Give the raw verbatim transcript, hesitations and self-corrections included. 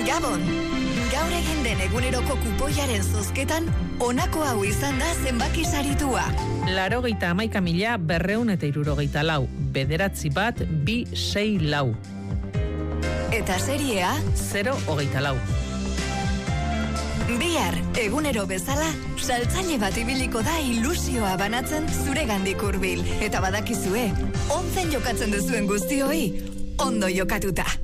Gabon, gaur egin den eguneroko kupoiaren zozketan, honako hau izan da zenbaki saritua. Laurogeita hamaika mila berreun eta hirurogeita lau, bederatzi bat, bi, sei, lau. Eta seriea? Zero, hogeita lau. Bihar, egunero bezala, saltzaile bat ibiliko da ilusioa banatzen zuregandik hurbil. Eta badakizue, onzen jokatzen duzuen guztioi, ondo jokatuta.